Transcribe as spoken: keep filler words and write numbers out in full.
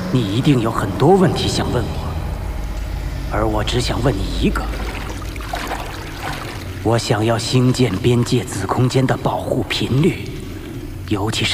你一定有很多问题想问我，而我只想问你一个：我想要星舰边界子空间的保护频率，尤其是